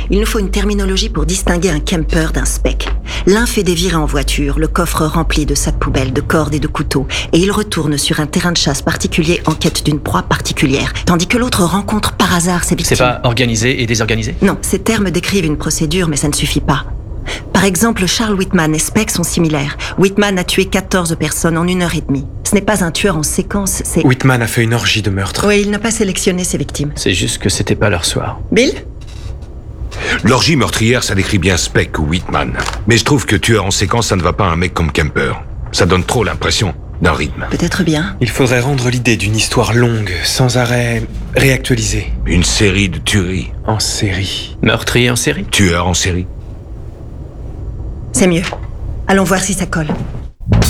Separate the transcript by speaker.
Speaker 1: Il nous faut une terminologie pour distinguer un camper d'un spec. L'un fait des virées en voiture, le coffre rempli de sacs poubelles, de cordes et de couteaux, et il retourne sur un terrain de chasse particulier en quête d'une proie particulière, tandis que l'autre rencontre par hasard ses victimes.
Speaker 2: C'est pas organisé et désorganisé?
Speaker 1: Non, ces termes décrivent une procédure, mais ça ne suffit pas. Par exemple, Charles Whitman et Speck sont similaires. Whitman a tué 14 personnes en 1h30. Ce n'est pas un tueur en séquence, c'est...
Speaker 3: Whitman a fait une orgie de meurtre.
Speaker 1: Oui, il n'a pas sélectionné ses victimes.
Speaker 2: C'est juste que c'était pas leur soir.
Speaker 1: Bill ?
Speaker 4: L'orgie meurtrière, ça décrit bien Speck ou Whitman. Mais je trouve que tueur en séquence, ça ne va pas à un mec comme Kemper. Ça donne trop l'impression d'un rythme.
Speaker 1: Peut-être bien.
Speaker 3: Il faudrait rendre l'idée d'une histoire longue, sans arrêt, réactualisée.
Speaker 4: Une série de tueries.
Speaker 3: En série.
Speaker 2: Meurtrier en série?
Speaker 4: Tueur en série.
Speaker 1: C'est mieux. Allons voir si ça colle.